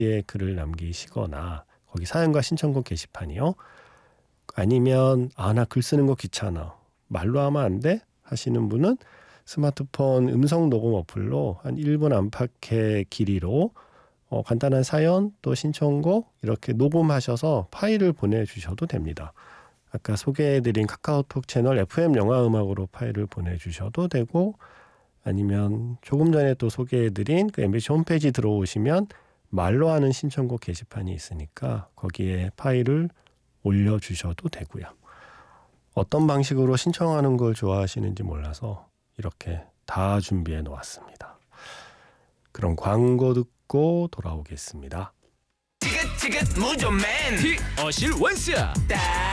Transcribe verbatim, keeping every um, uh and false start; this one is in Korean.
에 글을 남기시거나 거기 사연과 신청곡 게시판이요. 아니면 아, 나 글 쓰는 거 귀찮아. 말로 하면 안 돼? 하시는 분은 스마트폰 음성 녹음 어플로 한 일 분 안팎의 길이로 어, 간단한 사연 또 신청곡 이렇게 녹음하셔서 파일을 보내주셔도 됩니다. 아까 소개해드린 카카오톡 채널 에프엠 영화음악으로 파일을 보내주셔도 되고 아니면 조금 전에 또 소개해드린 그 엠비씨 홈페이지 들어오시면 말로 하는 신청곡 게시판이 있으니까 거기에 파일을 올려주셔도 되고요. 어떤 방식으로 신청하는 걸 좋아하시는지 몰라서 이렇게 다 준비해 놓았습니다. 그럼 광고 듣고 돌아오겠습니다. 지긋지긋 무조맨 티어실 원스 딱